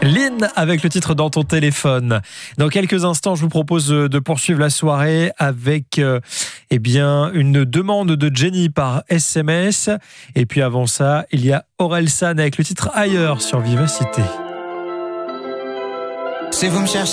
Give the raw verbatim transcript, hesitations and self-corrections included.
Lynn avec le titre Dans ton téléphone. Dans quelques instants, je vous propose de poursuivre la soirée avec euh, eh bien, une demande de Jenny par S M S. Et puis avant ça, il y a Orelsan avec le titre Ailleurs sur Vivacité. Si vous me cherchez